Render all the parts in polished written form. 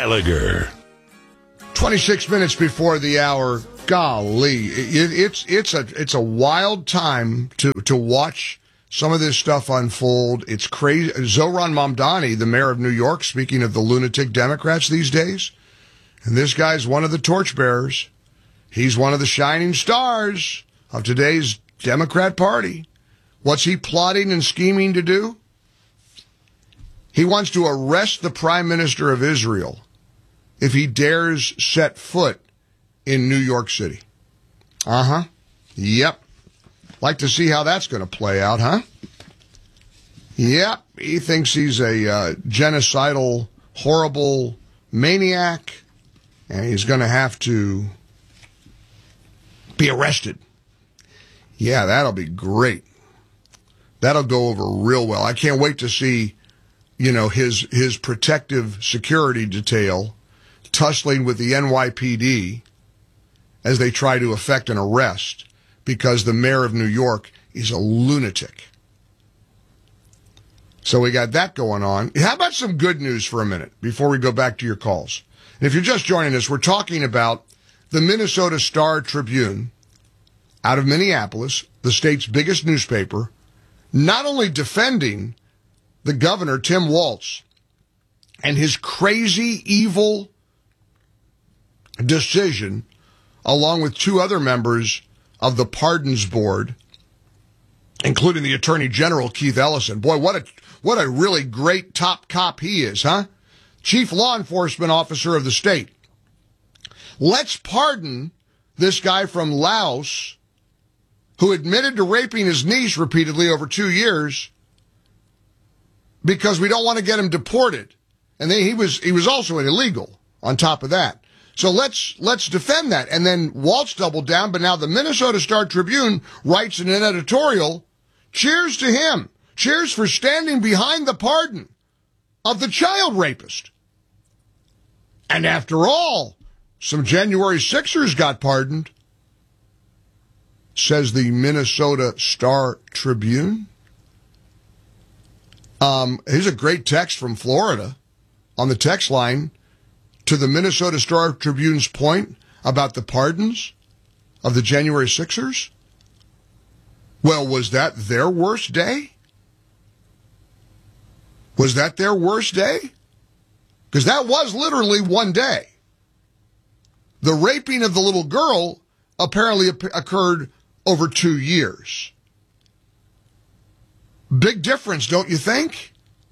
Gallagher. 26 minutes before the hour. Golly, it's a wild time to watch some of this stuff unfold. It's crazy. Zohran Mamdani, the mayor of New York, speaking of the lunatic Democrats these days, and this guy's one of the torchbearers. He's one of the shining stars of today's Democrat Party. What's he plotting and scheming to do? He wants to arrest the Prime Minister of Israel if he dares set foot in New York City. Yep. Like to see how that's going to play out, huh? Yep. He thinks he's a genocidal, horrible maniac, and he's going to have to be arrested. Yeah, that'll be great. That'll go over real well. I can't wait to see, his protective security detail tussling with the NYPD as they try to effect an arrest because the mayor of New York is a lunatic. So we got that going on. How about some good news for a minute before we go back to your calls? And if you're just joining us, we're talking about the Minnesota Star-Tribune out of Minneapolis, the state's biggest newspaper, not only defending the governor, Tim Walz, and his crazy, evil decision, along with two other members of the Pardons Board, including the Attorney General, Keith Ellison. Boy, what a really great top cop he is, huh? Chief Law Enforcement Officer of the state. Let's pardon this guy from Laos who admitted to raping his niece repeatedly over 2 years because we don't want to get him deported. And then he was also an illegal on top of that. So let's defend that. And then Walz doubled down, but now the Minnesota Star-Tribune writes in an editorial, cheers to him. Cheers for standing behind the pardon of the child rapist. And after all, some January 6ers got pardoned, says the Minnesota Star-Tribune. Here's a great text from Florida on the text line to the Minnesota Star-Tribune's point about the pardons of the January 6ers. Well, was that their worst day? Was that their worst day? Because that was literally one day. The raping of the little girl apparently occurred over 2 years. Big difference, don't you think?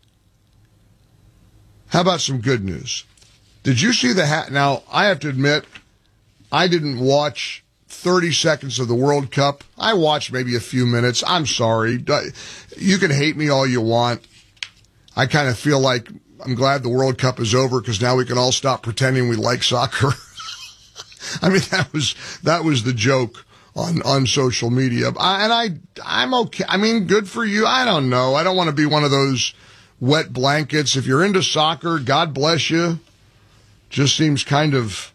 How about some good news? Did you see Now, I have to admit, I didn't watch 30 seconds of the World Cup. I watched maybe a few minutes. I'm sorry. You can hate me all you want. I kind of feel like I'm glad the World Cup is over because now we can all stop pretending we like soccer. I mean, that was the joke on social media. I'm okay. I mean, good for you. I don't know. I don't want to be one of those wet blankets. If you're into soccer, God bless you. Just seems kind of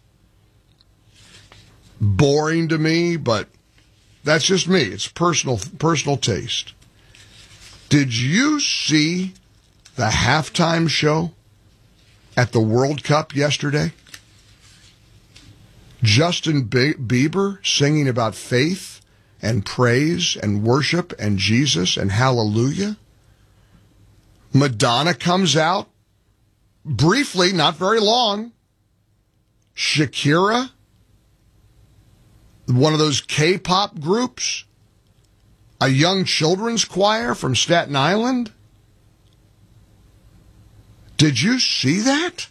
boring to me, but that's just me. It's personal taste. Did you see the halftime show at the World Cup yesterday? Justin Bieber singing about faith and praise and worship and Jesus and hallelujah. Madonna comes out briefly, not very long. Shakira, one of those K-pop groups, a young children's choir from Staten Island. Did you see that?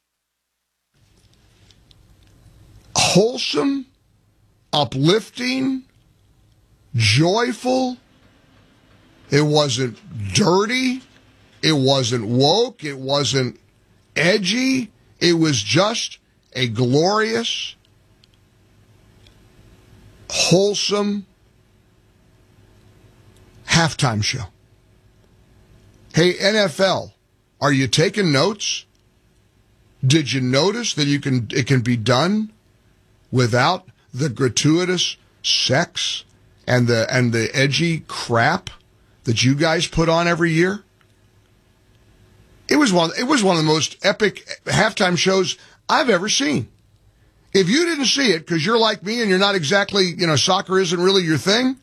Wholesome, uplifting, joyful. It wasn't dirty. It wasn't woke. It wasn't edgy. It was just a glorious, wholesome halftime show. Hey, NFL, are you taking notes? Did you notice that it can be done without the gratuitous sex and the edgy crap that you guys put on every year? It was one of the most epic halftime shows I've ever seen. If you didn't see it, because you're like me and you're not exactly, soccer isn't really your thing,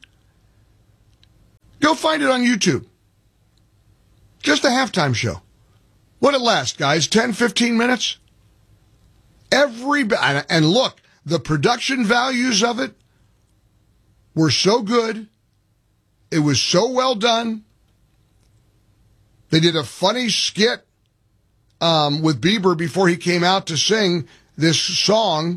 go find it on YouTube. Just a halftime show. What'd it last, guys? 10, 15 minutes? And look, the production values of it were so good. It was so well done. They did a funny skit with Bieber before he came out to sing this song.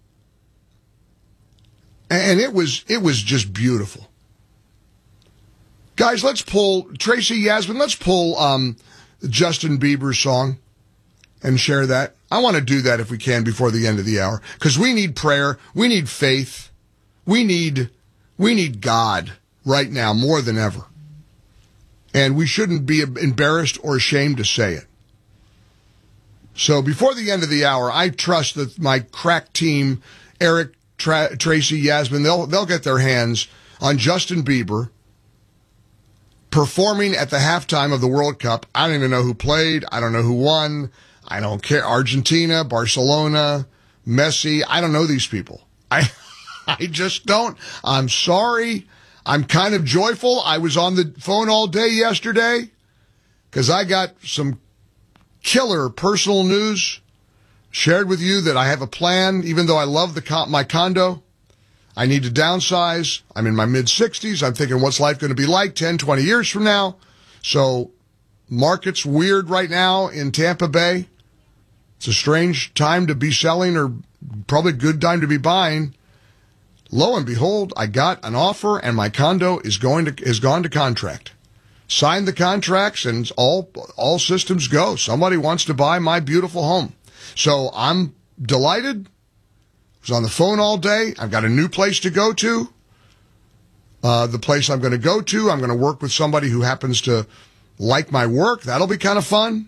And it was just beautiful. Guys, let's pull Tracy Yasmin, let's pull Justin Bieber's song and share that. I want to do that if we can before the end of the hour, because we need prayer, we need faith, we need God right now more than ever. And we shouldn't be embarrassed or ashamed to say it. So before the end of the hour, I trust that my crack team, Eric, Tracy, Yasmin, they'll get their hands on Justin Bieber performing at the halftime of the World Cup. I don't even know who played. I don't know who won. I don't care. Argentina, Barcelona, Messi. I don't know these people. I just don't. I'm sorry. I'm kind of joyful. I was on the phone all day yesterday because I got some killer personal news shared with you that I have a plan. Even though I love my condo, I need to downsize. I'm in my mid-60s. I'm thinking, what's life going to be like 10, 20 years from now? So market's weird right now in Tampa Bay. It's a strange time to be selling, or probably a good time to be buying. Lo and behold, I got an offer, and my condo is gone to contract. Signed the contracts, and all systems go. Somebody wants to buy my beautiful home. So I'm delighted. I was on the phone all day. I've got a new place to go to. The place I'm going to go to, I'm going to work with somebody who happens to like my work. That'll be kind of fun.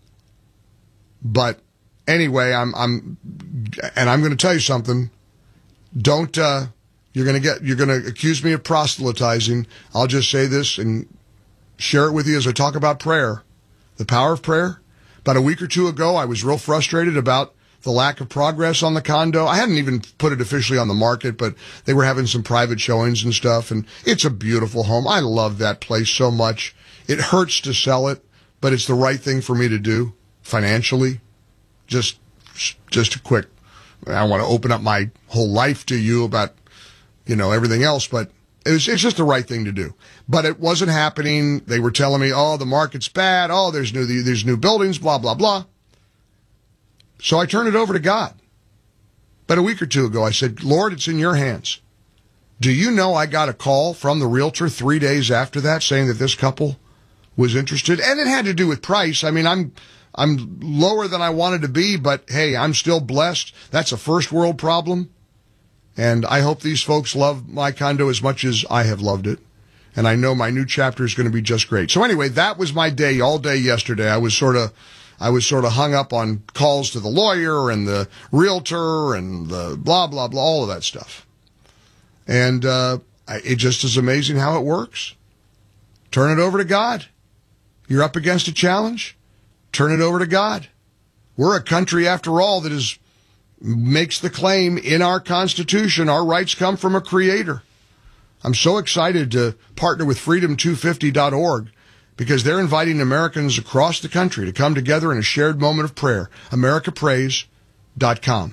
But anyway, I'm going to tell you something. Don't, you're going to accuse me of proselytizing. I'll just say this and share it with you as I talk about prayer, the power of prayer. About a week or two ago, I was real frustrated about the lack of progress on the condo. I hadn't even put it officially on the market, but they were having some private showings and stuff, and it's a beautiful home. I love that place so much. It hurts to sell it, but it's the right thing for me to do financially. Just a quick, I want to open up my whole life to you about, everything else, but it's just the right thing to do. But it wasn't happening. They were telling me, oh, the market's bad. Oh, there's new buildings, blah, blah, blah. So I turned it over to God. But a week or two ago, I said, Lord, it's in your hands. Do you know I got a call from the realtor 3 days after that saying that this couple was interested? And it had to do with price. I mean, I'm lower than I wanted to be, but hey, I'm still blessed. That's a first world problem. And I hope these folks love my condo as much as I have loved it. And I know my new chapter is going to be just great. So anyway, that was my day all day yesterday. I was sort of hung up on calls to the lawyer and the realtor and the blah, blah, blah, all of that stuff. And it just is amazing how it works. Turn it over to God. You're up against a challenge. Turn it over to God. We're a country, after all, that makes the claim in our Constitution, our rights come from a creator. I'm so excited to partner with freedom250.org because they're inviting Americans across the country to come together in a shared moment of prayer. AmericaPrays.com.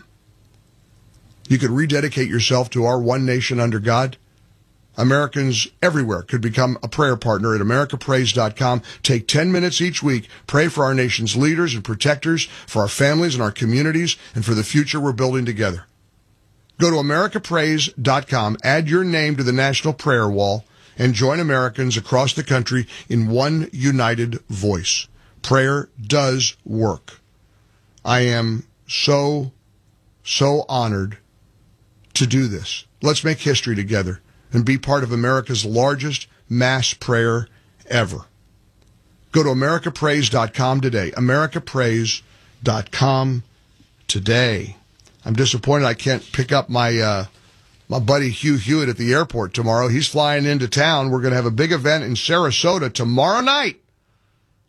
You could rededicate yourself to our one nation under God. Americans everywhere could become a prayer partner at AmericaPrays.com. Take 10 minutes each week. Pray for our nation's leaders and protectors, for our families and our communities, and for the future we're building together. Go to AmericaPrays.com, add your name to the National Prayer Wall, and join Americans across the country in one united voice. Prayer does work. I am so honored to do this. Let's make history together and be part of America's largest mass prayer ever. Go to AmericaPrays.com today. AmericaPrays.com today. I'm disappointed I can't pick up my buddy Hugh Hewitt at the airport tomorrow. He's flying into town. We're going to have a big event in Sarasota tomorrow night.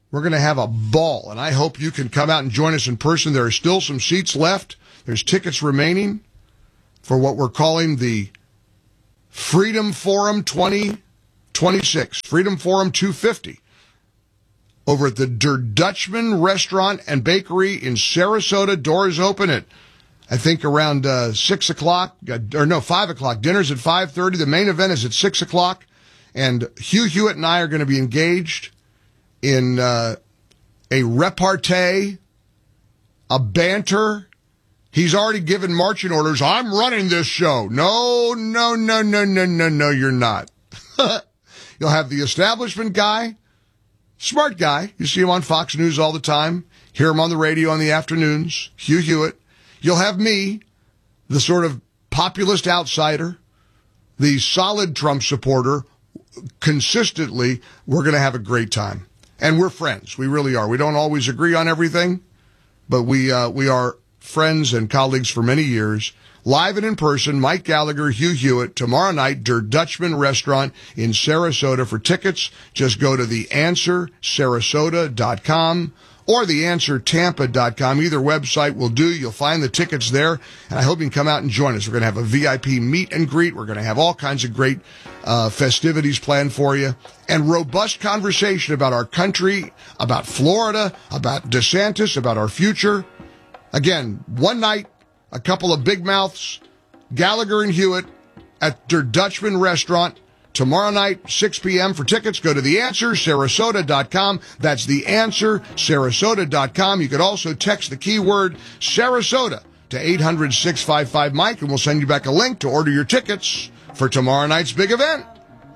We're going to have a ball, and I hope you can come out and join us in person. There are still some seats left. There's tickets remaining for what we're calling the Freedom Forum 2026, Freedom Forum 250, over at the Der Dutchman Restaurant and Bakery in Sarasota. Doors open at, I think, around 6 o'clock, 5 o'clock. Dinner's at 5:30. The main event is at 6 o'clock. And Hugh Hewitt and I are going to be engaged in a repartee, a banter. He's already given marching orders. I'm running this show. No, you're not. You'll have the establishment guy, smart guy. You see him on Fox News all the time. Hear him on the radio on the afternoons, Hugh Hewitt. You'll have me, the sort of populist outsider, the solid Trump supporter. Consistently, we're going to have a great time. And we're friends. We really are. We don't always agree on everything, but we are friends and colleagues for many years. Live and in person, Mike Gallagher, Hugh Hewitt, tomorrow night, Der Dutchman Restaurant in Sarasota. For tickets, just go to theanswersarasota.com or theanswertampa.com. Either website will do. You'll find the tickets there, and I hope you can come out and join us. We're going to have a VIP meet and greet. We're going to have all kinds of great festivities planned for you, and robust conversation about our country, about Florida, about DeSantis, about our future. Again, one night, a couple of big mouths, Gallagher and Hewitt at Der Dutchman Restaurant. Tomorrow night, 6 p.m. For tickets, go to theanswersarasota.com. That's theanswersarasota.com. You could also text the keyword Sarasota to 800-655-MIKE, and we'll send you back a link to order your tickets for tomorrow night's big event.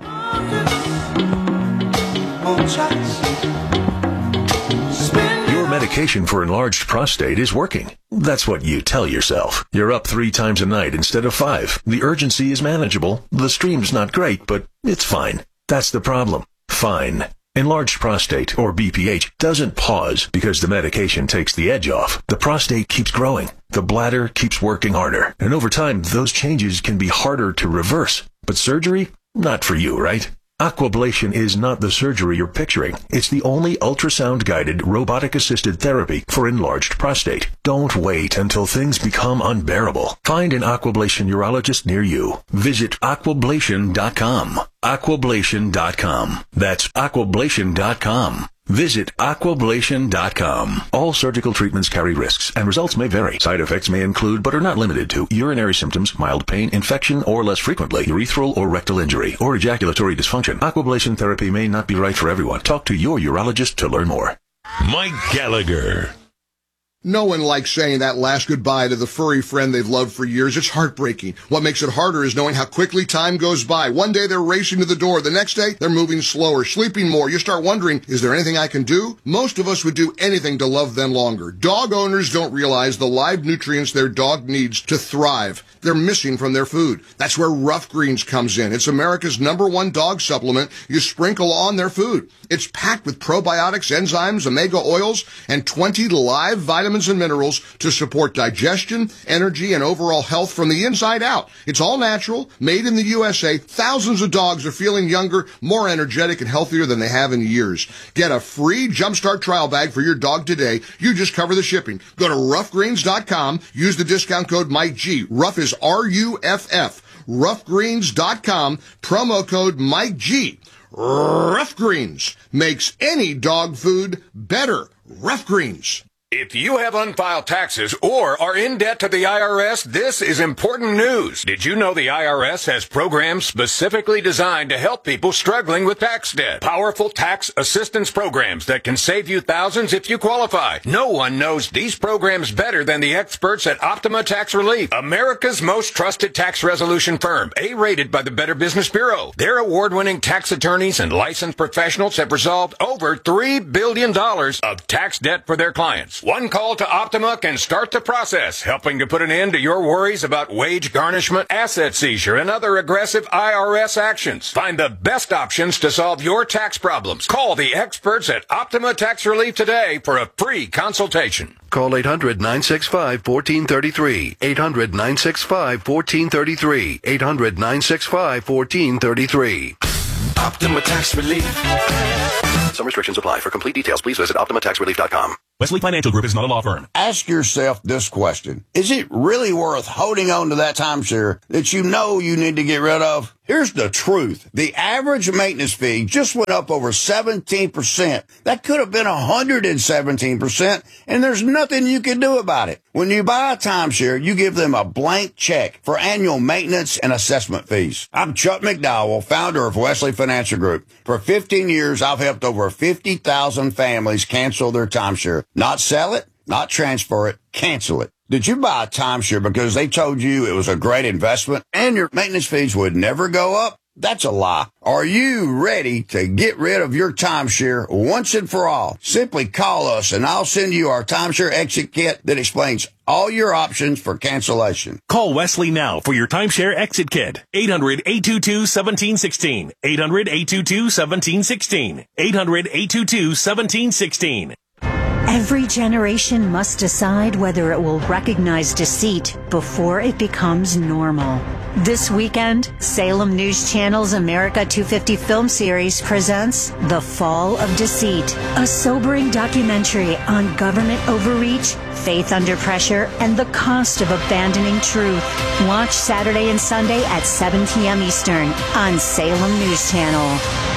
Your medication for enlarged prostate is working. That's what you tell yourself. You're up 3 times a night instead of 5. The urgency is manageable. The stream's not great, but it's fine. That's the problem. Fine. Enlarged prostate, or BPH, doesn't pause because the medication takes the edge off. The prostate keeps growing. The bladder keeps working harder. And over time, those changes can be harder to reverse. But surgery? Not for you, right? Aquablation is not the surgery you're picturing. It's the only ultrasound-guided, robotic-assisted therapy for enlarged prostate. Don't wait until things become unbearable. Find an Aquablation urologist near you. Visit aquablation.com. Aquablation.com. That's aquablation.com. Visit aquablation.com. All surgical treatments carry risks, and results may vary. Side effects may include, but are not limited to, urinary symptoms, mild pain, infection, or less frequently, urethral or rectal injury, or ejaculatory dysfunction. Aquablation therapy may not be right for everyone. Talk to your urologist to learn more. Mike Gallagher. No one likes saying that last goodbye to the furry friend they've loved for years. It's heartbreaking. What makes it harder is knowing how quickly time goes by. One day they're racing to the door. The next day they're moving slower, sleeping more. You start wondering, is there anything I can do? Most of us would do anything to love them longer. Dog owners don't realize the live nutrients their dog needs to thrive. They're missing from their food. That's where Rough Greens comes in. It's America's #1 dog supplement you sprinkle on their food. It's packed with probiotics, enzymes, omega oils, and 20 live vitamins and minerals to support digestion, energy, and overall health from the inside out. It's all natural, made in the USA. Thousands of dogs are feeling younger, more energetic, and healthier than they have in years. Get a free Jumpstart trial bag for your dog today. You just cover the shipping. Go to roughgreens.com. Use the discount code MikeG. Rough is RUFF. Roughgreens.com. Promo code MikeG. Rough Greens makes any dog food better. Rough Greens. If you have unfiled taxes or are in debt to the IRS, this is important news. Did you know the IRS has programs specifically designed to help people struggling with tax debt? Powerful tax assistance programs that can save you thousands if you qualify. No one knows these programs better than the experts at Optima Tax Relief, America's most trusted tax resolution firm, A-rated by the Better Business Bureau. Their award-winning tax attorneys and licensed professionals have resolved over $3 billion of tax debt for their clients. One call to Optima can start the process, helping to put an end to your worries about wage garnishment, asset seizure, and other aggressive IRS actions. Find the best options to solve your tax problems. Call the experts at Optima Tax Relief today for a free consultation. Call 800-965-1433. 800-965-1433. 800-965-1433. Optima Tax Relief. Some restrictions apply. For complete details, please visit OptimaTaxRelief.com. Wesley Financial Group is not a law firm. Ask yourself this question. Is it really worth holding on to that timeshare that you know you need to get rid of? Here's the truth. The average maintenance fee just went up over 17%. That could have been 117%, and there's nothing you can do about it. When you buy a timeshare, you give them a blank check for annual maintenance and assessment fees. I'm Chuck McDowell, founder of Wesley Financial Group. For 15 years, I've helped over 50,000 families cancel their timeshare. Not sell it, not transfer it, cancel it. Did you buy a timeshare because they told you it was a great investment and your maintenance fees would never go up? That's a lie. Are you ready to get rid of your timeshare once and for all? Simply call us and I'll send you our timeshare exit kit that explains all your options for cancellation. Call Wesley now for your timeshare exit kit. 800-822-1716. 800-822-1716. 800-822-1716. Every generation must decide whether it will recognize deceit before it becomes normal. This weekend, Salem News Channel's America 250 film series presents The Fall of Deceit, a sobering documentary on government overreach, faith under pressure, and the cost of abandoning truth. Watch Saturday and Sunday at 7 p.m. Eastern on Salem News Channel.